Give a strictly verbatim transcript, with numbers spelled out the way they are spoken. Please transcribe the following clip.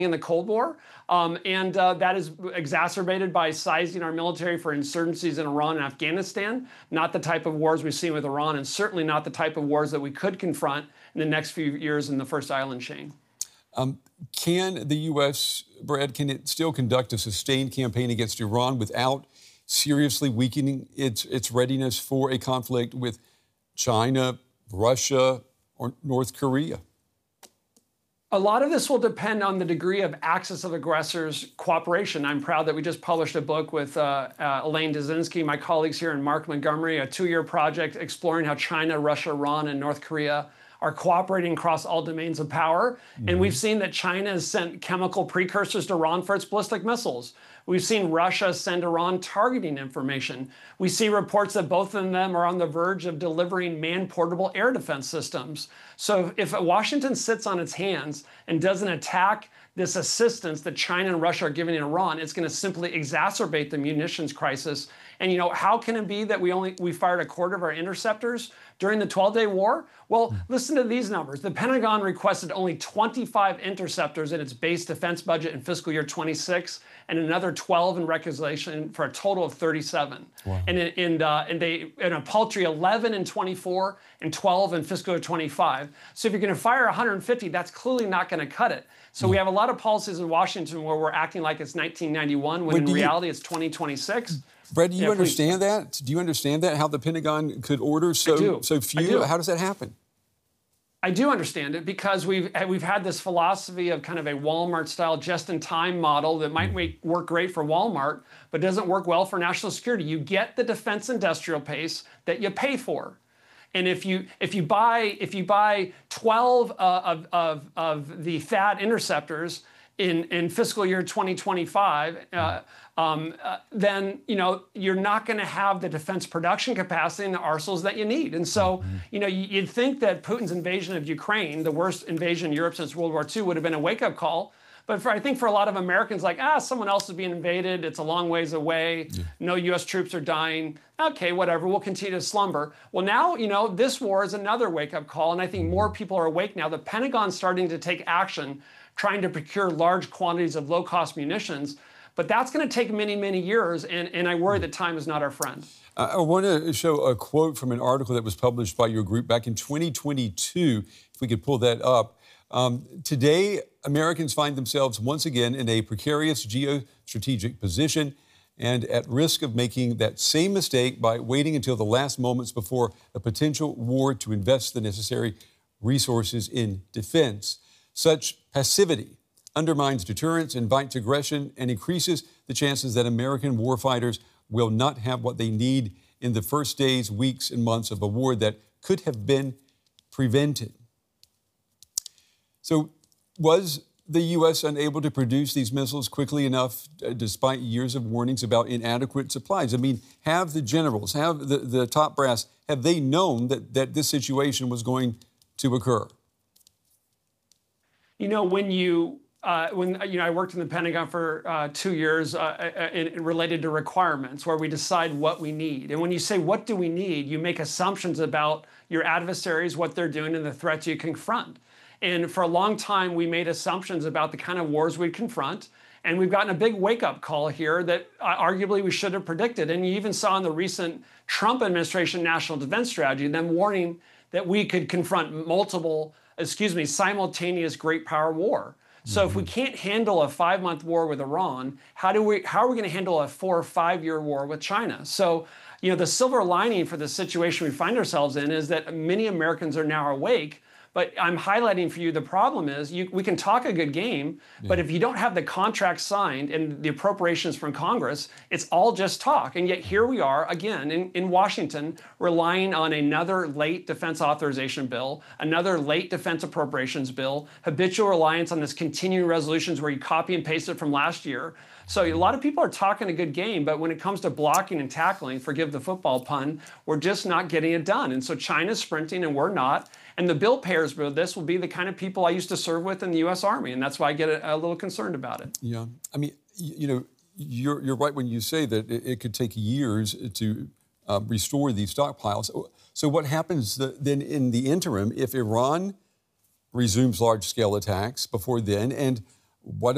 in the Cold War, um, and uh, that is exacerbated by sizing our military for insurgencies in Iran and Afghanistan, not the type of wars we've seen with Iran, and certainly not the type of wars that we could confront in the next few years in the first island chain. Um, can the U S, Brad, can it still conduct a sustained campaign against Iran without seriously weakening its, its readiness for a conflict with China, Russia, or North Korea? A lot of this will depend on the degree of axis of aggressors' cooperation. I'm proud that we just published a book with uh, uh, Elaine Dzerzhinsky, my colleagues here in Mark Montgomery, a two-year project exploring how China, Russia, Iran, and North Korea are cooperating across all domains of power. Mm-hmm. And we've seen that China has sent chemical precursors to Iran for its ballistic missiles. We've seen Russia send Iran targeting information. We see reports that both of them are on the verge of delivering man-portable air defense systems. So if Washington sits on its hands and doesn't attack this assistance that China and Russia are giving Iran, it's going to simply exacerbate the munitions crisis. And, you know, how can it be that we only we fired a quarter of our interceptors during the twelve-day war? Well, listen to these numbers. The Pentagon requested only twenty-five interceptors in its base defense budget in fiscal year twenty-six, and another twelve in requisition for a total of thirty-seven. Wow. And in, in, uh, and they in a paltry eleven in twenty-four and twelve in fiscal year twenty-five. So if you're going to fire one hundred fifty, that's clearly not going to cut it. So we have a lot of policies in Washington where we're acting like it's nineteen ninety-one, when Wait, in reality you, it's twenty twenty-six. Brad, do you yeah, understand please. that? Do you understand that, how the Pentagon could order so, so few? How does that happen? I do understand it because we've we've had this philosophy of kind of a Walmart-style just-in-time model that might make, work great for Walmart, but doesn't work well for national security. You get the defense industrial pace that you pay for. And if you if you buy if you buy twelve uh, of, of of the T H A A D interceptors in in fiscal year twenty twenty-five, uh, um, uh, then you know you're not going to have the defense production capacity and the arsenals that you need. And so you know you'd think that Putin's invasion of Ukraine, the worst invasion in Europe since World War Two, would have been a wake-up call. But for, I think for a lot of Americans, like, ah, someone else is being invaded. It's a long ways away. Yeah. No U S troops are dying. Okay, whatever. We'll continue to slumber. Well, now, you know, this war is another wake-up call. And I think more people are awake now. The Pentagon's starting to take action, trying to procure large quantities of low-cost munitions. But that's going to take many, many years. And, and I worry that time is not our friend. I want to show a quote from an article that was published by your group back in twenty twenty-two, if we could pull that up. Um, today, Americans find themselves once again in a precarious geostrategic position and at risk of making that same mistake by waiting until the last moments before a potential war to invest the necessary resources in defense. Such passivity undermines deterrence, invites aggression, and increases the chances that American warfighters will not have what they need in the first days, weeks, and months of a war that could have been prevented. So was the U S unable to produce these missiles quickly enough, uh, despite years of warnings about inadequate supplies? I mean, have the generals, have the, the top brass, have they known that, that this situation was going to occur? You know, when you, uh, when, you know, I worked in the Pentagon for uh, two years uh, in, in related to requirements where we decide what we need. And when you say, what do we need, you make assumptions about your adversaries, what they're doing, and the threats you confront. And for a long time, we made assumptions about the kind of wars we'd confront. And we've gotten a big wake-up call here that uh, arguably we should have predicted. And you even saw in the recent Trump administration national defense strategy, them warning that we could confront multiple, excuse me, simultaneous great power war. So mm-hmm. if we can't handle a five-month war with Iran, how do we? How are we going to handle a four or five-year war with China? So, you know, the silver lining for the situation we find ourselves in is that many Americans are now awake. But I'm highlighting for you the problem is you, we can talk a good game, yeah. but if you don't have the contract signed and the appropriations from Congress, it's all just talk. And yet here we are again in, in Washington relying on another late defense authorization bill, another late defense appropriations bill, habitual reliance on this continuing resolutions where you copy and paste it from last year. So a lot of people are talking a good game, but when it comes to blocking and tackling, forgive the football pun, we're just not getting it done. And so China's sprinting and we're not. And the bill payers for this will be the kind of people I used to serve with in the U S Army. And that's why I get a, a little concerned about it. Yeah. I mean, you know, you're, you're right when you say that it, it could take years to uh, restore these stockpiles. So what happens then in the interim if Iran resumes large-scale attacks before then? And what